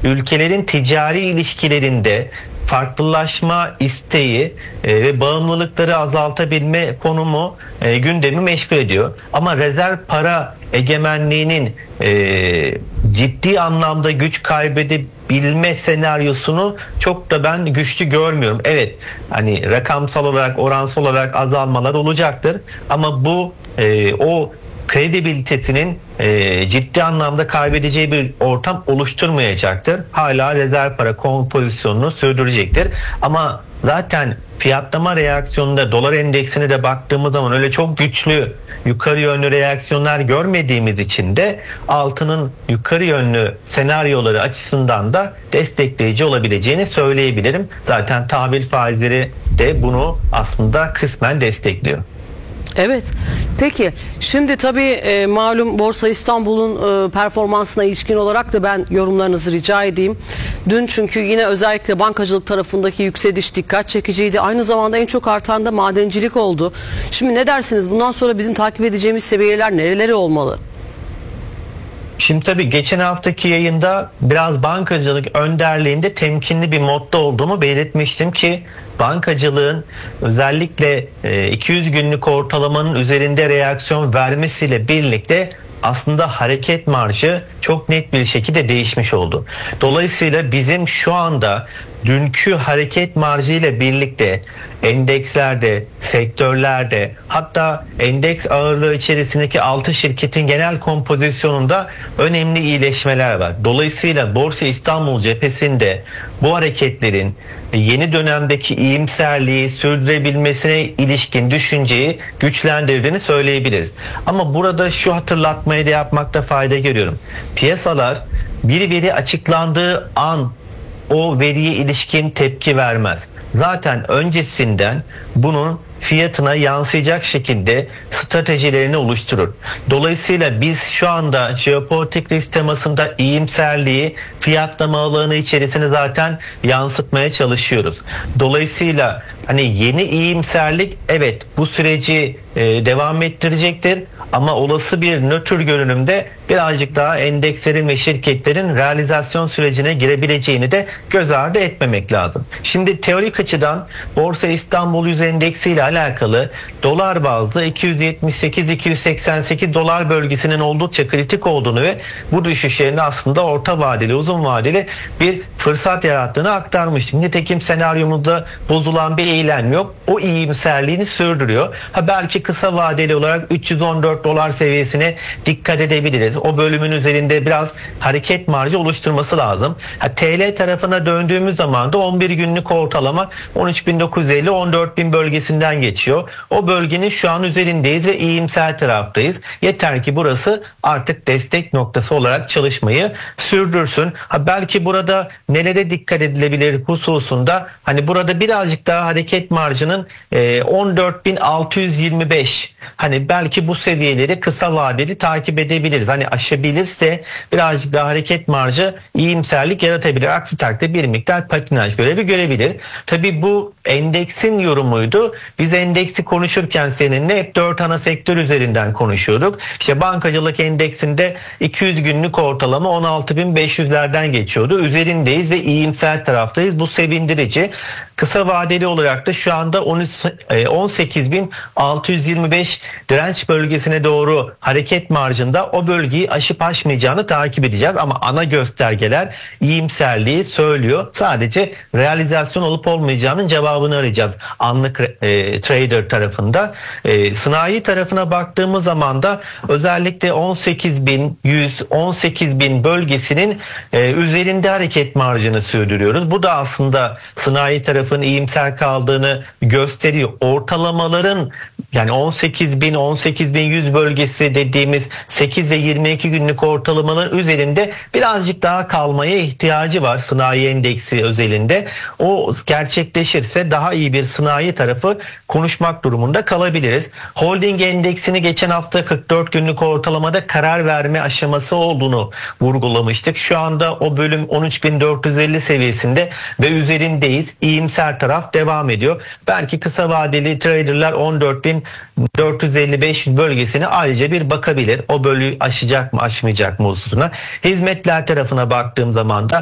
ülkelerin ticari ilişkilerinde farklılaşma isteği ve bağımlılıkları azaltabilme konumu gündemi meşgul ediyor. Ama rezerv para egemenliğinin ciddi anlamda güç kaybedebilme senaryosunu çok da ben güçlü görmüyorum. Evet, hani rakamsal olarak, oransal olarak azalmalar olacaktır. Ama bu o kredibilitesinin ciddi anlamda kaybedeceği bir ortam oluşturmayacaktır. Hala rezerv para kompozisyonunu sürdürecektir. Ama zaten fiyatlama reaksiyonunda dolar endeksine de baktığımız zaman öyle çok güçlü yukarı yönlü reaksiyonlar görmediğimiz için de altının yukarı yönlü senaryoları açısından da destekleyici olabileceğini söyleyebilirim. Zaten tahvil faizleri de bunu aslında kısmen destekliyor. Evet. Peki şimdi tabii malum Borsa İstanbul'un performansına ilişkin olarak da ben yorumlarınızı rica edeyim. Dün çünkü yine özellikle bankacılık tarafındaki yükseliş dikkat çekiciydi. Aynı zamanda en çok artan da madencilik oldu. Şimdi ne dersiniz? Bundan sonra bizim takip edeceğimiz seviyeler nereleri olmalı? Şimdi tabii geçen haftaki yayında biraz bankacılık önderliğinde temkinli bir modda olduğumu belirtmiştim ki bankacılığın özellikle 200 günlük ortalamanın üzerinde reaksiyon vermesiyle birlikte aslında hareket marjı çok net bir şekilde değişmiş oldu. Dolayısıyla bizim şu anda dünkü hareket marjı ile birlikte endekslerde, sektörlerde, hatta endeks ağırlığı içerisindeki 6 şirketin genel kompozisyonunda önemli iyileşmeler var. Dolayısıyla Borsa İstanbul cephesinde bu hareketlerin yeni dönemdeki iyimserliği sürdürebilmesine ilişkin düşünceyi güçlendirdiğini söyleyebiliriz. Ama burada şu hatırlatmayı da yapmakta fayda görüyorum. Piyasalar bir veri açıklandığı an o veriye ilişkin tepki vermez. Zaten öncesinden bunun fiyatına yansıyacak şekilde stratejilerini oluşturur. Dolayısıyla biz şu anda jeopolitik risk temasında iyimserliği fiyatlama alanı içerisine zaten yansıtmaya çalışıyoruz. Dolayısıyla hani yeni iyimserlik evet bu süreci devam ettirecektir ama olası bir nötr görünümde birazcık daha endekslerin ve şirketlerin realizasyon sürecine girebileceğini de göz ardı etmemek lazım. Şimdi teorik açıdan Borsa İstanbul Yüz Endeksi ile alakalı dolar bazlı 278-288 dolar bölgesinin oldukça kritik olduğunu ve bu düşüşlerin aslında orta vadeli, uzun vadeli bir fırsat yarattığını aktarmıştım. Nitekim senaryomuzda bozulan bir eğilim yok. O iyimserliğini sürdürüyor. Belki kısa vadeli olarak 314 dolar seviyesine dikkat edebiliriz. O bölümün üzerinde biraz hareket marjı oluşturması lazım. TL tarafına döndüğümüz zaman da 11 günlük ortalama 13.950-14.000 bölgesinden geçiyor. O bölgenin şu an üzerindeyiz ve iyimser taraftayız. Yeter ki burası artık destek noktası olarak çalışmayı sürdürsün. Belki burada nelere dikkat edilebilir hususunda hani burada birazcık daha hareket marjının 14.625 hani belki bu seviyeleri kısa vadeli takip edebiliriz. Hani aşabilirse birazcık daha hareket marjı iyimserlik yaratabilir. Aksi takdirde bir miktar patinaj görevi görebilir. Tabii bu endeksin yorumuydu. Biz endeksi konuşurken seninle hep 4 ana sektör üzerinden konuşuyorduk. İşte bankacılık endeksinde 200 günlük ortalama 16.500'lerden geçiyordu. Üzerindeyiz ve iyimser taraftayız. Bu sevindirici. Kısa vadeli olarak da şu anda 18.625 direnç bölgesine doğru hareket marjında o bölgeyi aşıp aşmayacağını takip edeceğiz. Ama ana göstergeler iyimserliği söylüyor. Sadece realizasyon olup olmayacağının cevabını arayacağız anlık trader tarafında. Sanayi tarafına baktığımız zaman da özellikle 18.100, 18.000 bölgesinin üzerinde hareket marjını sürdürüyoruz. Bu da aslında sanayi tarafının iyimser kaldığını gösteriyor. Ortalamaların yani 18.000, 18.100 bölgesi dediğimiz 8 ve 22 günlük ortalamaların üzerinde birazcık daha kalmaya ihtiyacı var sanayi endeksi özelinde. O gerçekleşirse daha iyi bir sanayi tarafı konuşmak durumunda kalabiliriz. Holding endeksini geçen hafta 44 günlük ortalamada karar verme aşaması olduğunu vurgulamıştık. Şu anda o bölüm 13.450 seviyesinde ve üzerindeyiz. İyimser taraf devam ediyor. Belki kısa vadeli traderlar 14.455 bölgesine ayrıca bir bakabilir. O bölüyü aşacak mı aşmayacak mı hususuna. Hizmetler tarafına baktığım zaman da